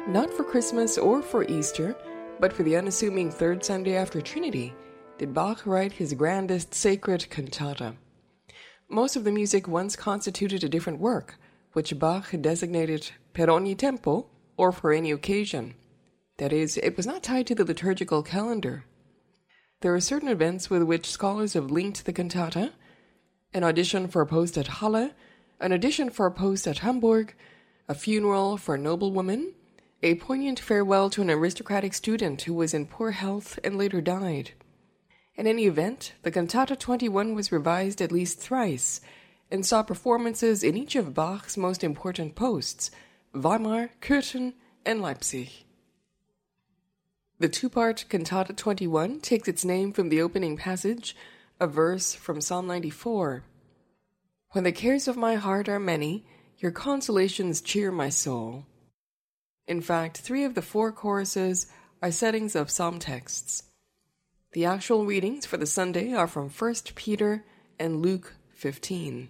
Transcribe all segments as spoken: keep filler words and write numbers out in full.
Not for Christmas or for Easter, but for the unassuming third Sunday after Trinity, did Bach write his grandest sacred cantata. Most of the music once constituted a different work, which Bach designated per ogni tempo, or for any occasion. That is, it was not tied to the liturgical calendar. There are certain events with which scholars have linked the cantata: an audition for a post at Halle, an audition for a post at Hamburg, a funeral for a noblewoman, a poignant farewell to an aristocratic student who was in poor health and later died. In any event, the Cantata twenty-one was revised at least thrice, and saw performances in each of Bach's most important posts, Weimar, Köthen, and Leipzig. The two-part Cantata twenty-one takes its name from the opening passage, a verse from Psalm ninety-four. When the cares of my heart are many, your consolations cheer my soul. In fact, three of the four choruses are settings of psalm texts. The actual readings for the Sunday are from First Peter and Luke fifteen.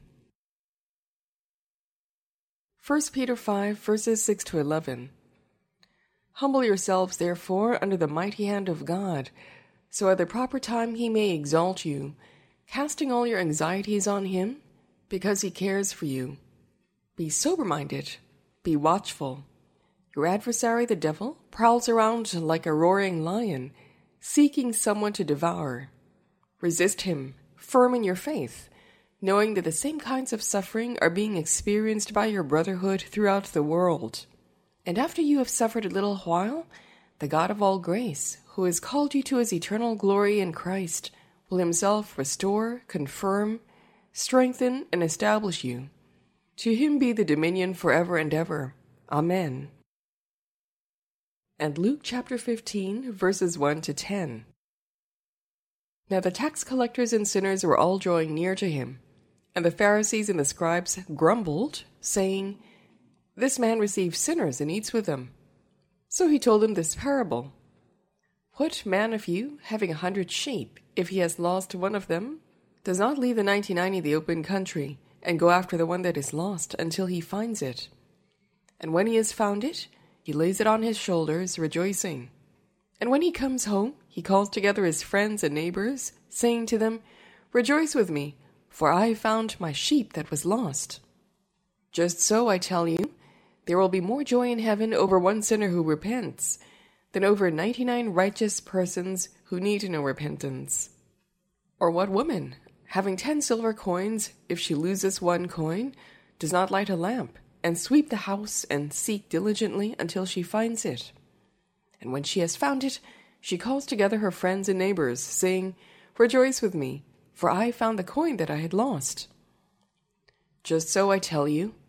First Peter five, verses six to eleven. Humble yourselves, therefore, under the mighty hand of God, so at the proper time he may exalt you, casting all your anxieties on him, because he cares for you. Be sober-minded, be watchful. Your adversary, the devil, prowls around like a roaring lion, seeking someone to devour. Resist him, firm in your faith, knowing that the same kinds of suffering are being experienced by your brotherhood throughout the world. And after you have suffered a little while, the God of all grace, who has called you to his eternal glory in Christ, will himself restore, confirm, strengthen, and establish you. To him be the dominion forever and ever. Amen. And Luke chapter fifteen, verses one to ten. Now the tax collectors and sinners were all drawing near to him, and the Pharisees and the scribes grumbled, saying, This man receives sinners and eats with them. So he told them this parable. What man of you, having a hundred sheep, if he has lost one of them, does not leave the ninety-nine in the open country, and go after the one that is lost until he finds it? And when he has found it, he lays it on his shoulders, rejoicing. And when he comes home, he calls together his friends and neighbors, saying to them, Rejoice with me, for I have found my sheep that was lost. Just so, I tell you, there will be more joy in heaven over one sinner who repents than over ninety-nine righteous persons who need no repentance. Or what woman, having ten silver coins, if she loses one coin, does not light a lamp, and sweep the house and seek diligently until she finds it? And when she has found it, she calls together her friends and neighbors, saying, Rejoice with me, for I found the coin that I had lost. Just so, I tell you,